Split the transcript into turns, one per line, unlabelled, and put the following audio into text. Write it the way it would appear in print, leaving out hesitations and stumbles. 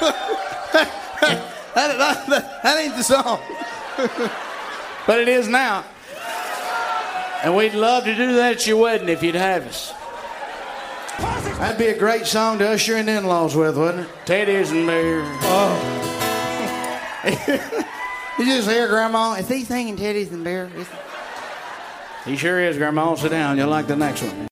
That ain't the song.
But it is now. And we'd love to do that at your wedding if you'd have us.
That'd be a great song to usher in the in-laws with, wouldn't it?
Teddy's and beer.
Oh. You just hear Grandma, is he singing Teddy's and beer?
He sure is, Grandma. Sit down. You'll like the next one.